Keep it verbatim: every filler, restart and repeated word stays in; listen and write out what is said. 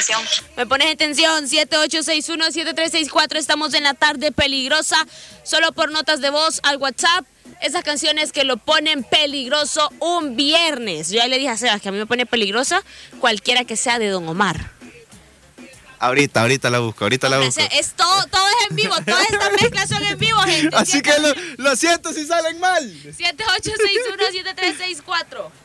atención. Me pones en tensión, siete ocho seis uno, siete tres seis cuatro. Estamos en la tarde peligrosa, solo por notas de voz al WhatsApp. Esas canciones que lo ponen peligroso un viernes. Yo ya le dije a Sebas que a mí me pone peligrosa cualquiera que sea de Don Omar. Ahorita, ahorita la busco, ahorita la busco. Es todo, todo es en vivo, todas estas mezclas son en vivo, gente. Así que lo, lo siento si salen mal. siete ocho seis uno, siete tres seis cuatro.